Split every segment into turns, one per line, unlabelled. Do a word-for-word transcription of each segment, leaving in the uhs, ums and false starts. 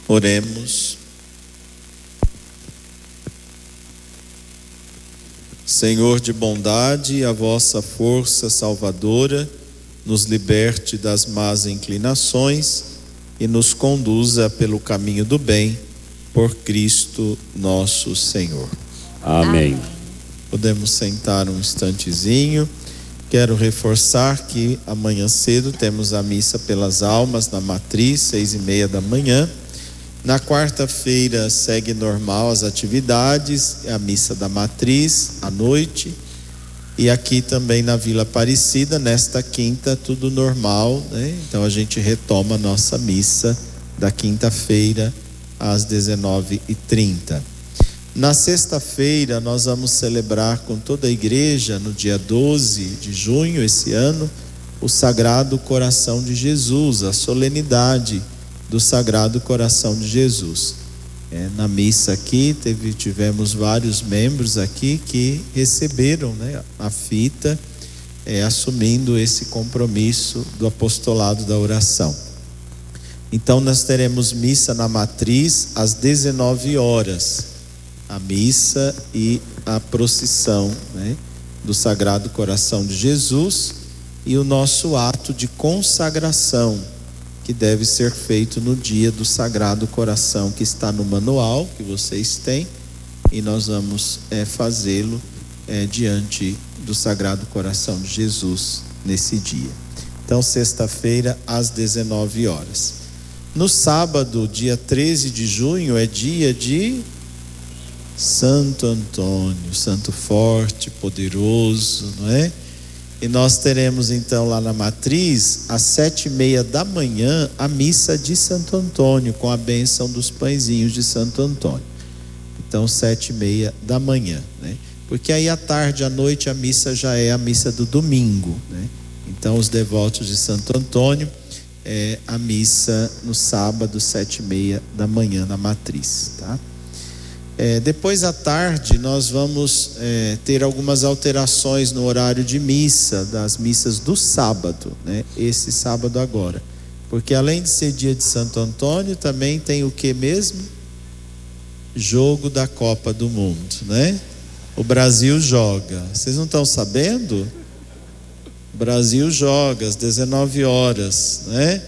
Oremos. Senhor de bondade, a vossa força salvadora nos liberte das más inclinações e nos conduza pelo caminho do bem, por Cristo nosso Senhor.
Amém.
Podemos sentar um instantezinho. Quero reforçar que amanhã cedo temos a missa pelas almas na matriz, seis e meia da manhã. Na quarta-feira segue normal as atividades, a missa da matriz à noite, e aqui também na Vila Aparecida, nesta quinta, tudo normal, né? Então a gente retoma a nossa missa da quinta-feira às dezenove e trinta. Na sexta-feira nós vamos celebrar com toda a igreja, no dia doze de junho esse ano, o Sagrado Coração de Jesus, a solenidade do Sagrado Coração de Jesus. É, na missa aqui teve, tivemos vários membros aqui que receberam, né, a fita, é, assumindo esse compromisso do apostolado da oração. Então nós teremos missa na matriz às dezenove horas, a missa e a procissão, né, do Sagrado Coração de Jesus, e o nosso ato de consagração, que deve ser feito no dia do Sagrado Coração, que está no manual que vocês têm, e nós vamos é, fazê-lo é, diante do Sagrado Coração de Jesus nesse dia. Então, sexta-feira às dezenove horas. No sábado, dia treze de junho, é dia de Santo Antônio, santo forte, poderoso, não é? E nós teremos então lá na matriz, às sete e meia da manhã, a missa de Santo Antônio, com a bênção dos pãezinhos de Santo Antônio. Então, sete e meia da manhã, né? Porque aí à tarde, à noite, a missa já é a missa do domingo, né? Então, os devotos de Santo Antônio, é a missa no sábado, sete e meia da manhã, na matriz, tá? É, depois à tarde nós vamos é, ter algumas alterações no horário de missa, das missas do sábado, né? Esse sábado agora, porque além de ser dia de Santo Antônio, também tem o que mesmo? Jogo da Copa do Mundo, né? O Brasil joga, vocês não estão sabendo? O Brasil joga às dezenove horas, né?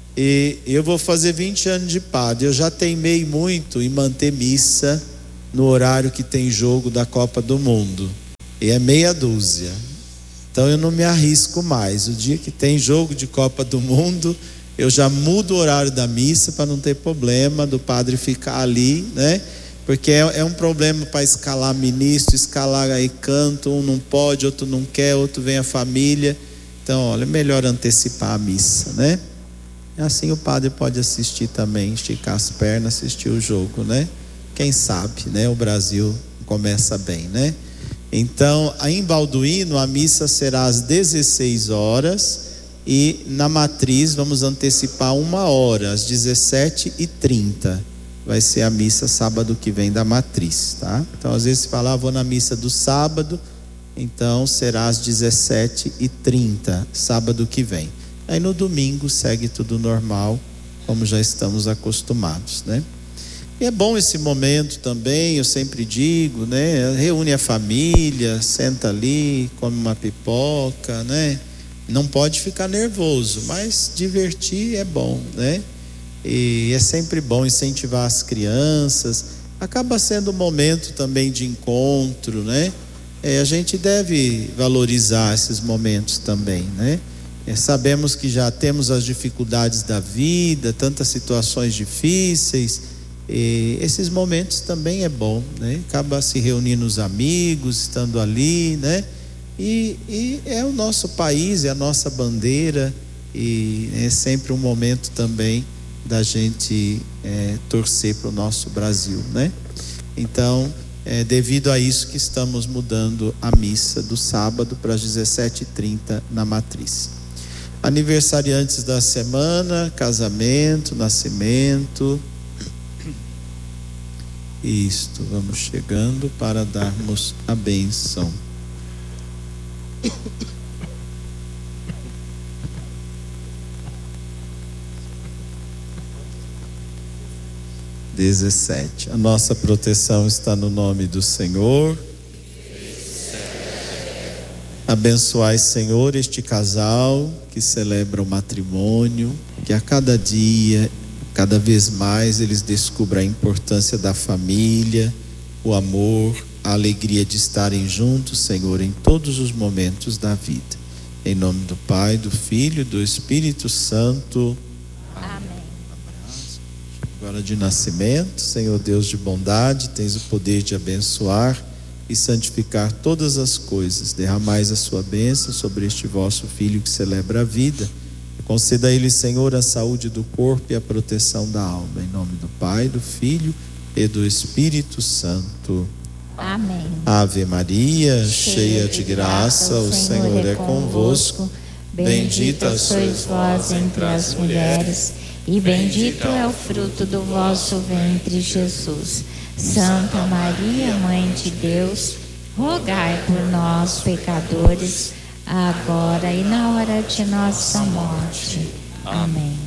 E eu vou fazer vinte anos de padre, eu já teimei muito em manter missa no horário que tem jogo da Copa do Mundo, e é meia dúzia, então eu não me arrisco mais. O dia que tem jogo de Copa do Mundo, eu já mudo o horário da missa para não ter problema do padre ficar ali, né? Porque é, é um problema para escalar ministro, escalar aí canto, um não pode, outro não quer, outro vem a família. Então, olha, é melhor antecipar a missa, né? Assim o padre pode assistir também, esticar as pernas, assistir o jogo, né? Quem sabe, né? O Brasil começa bem, né? Então, em Balduíno, a missa será às dezesseis horas, e na matriz vamos antecipar uma hora, às dezessete e trinta. Vai ser a missa sábado que vem da matriz, tá? Então, às vezes se fala, ah, vou na missa do sábado, então será às dezessete e trinta, sábado que vem. Aí no domingo segue tudo normal, como já estamos acostumados, né? E é bom esse momento também, eu sempre digo, né? Reúne a família, senta ali, come uma pipoca, né? Não pode ficar nervoso, mas divertir é bom, né? E é sempre bom incentivar as crianças. Acaba sendo um momento também de encontro, né? É, a gente deve valorizar esses momentos também, né? É, sabemos que já temos as dificuldades da vida, tantas situações difíceis. E esses momentos também é bom, né? Acaba se reunindo os amigos, estando ali, né? E, e é o nosso país, é a nossa bandeira, e é sempre um momento também da gente é, torcer para o nosso Brasil, né? Então, é devido a isso que estamos mudando a missa do sábado para as dezessete e trinta na matriz. Aniversariantes da semana, casamento, nascimento. Isto, vamos chegando para darmos a bênção. dezessete. A nossa proteção está no nome do Senhor. Abençoai, Senhor, este casal que celebra o matrimônio, que a cada dia, cada vez mais eles descubram a importância da família, o amor, a alegria de estarem juntos, Senhor, em todos os momentos da vida. Em nome do Pai, do Filho e do Espírito Santo.
Amém.
Agora de nascimento, Senhor Deus de bondade, tens o poder de abençoar e santificar todas as coisas. Derramais a sua bênção sobre este vosso Filho que celebra a vida. Conceda a ele, Senhor, a saúde do corpo e a proteção da alma. Em nome do Pai, do Filho e do Espírito Santo.
Amém.
Ave Maria, cheia de graça, o Senhor é convosco. Bendita sois vós entre as mulheres, e bendito é o fruto do vosso ventre, Jesus. Santa Maria, Mãe de Deus, rogai por nós, pecadores, agora e na hora de nossa morte. Amém.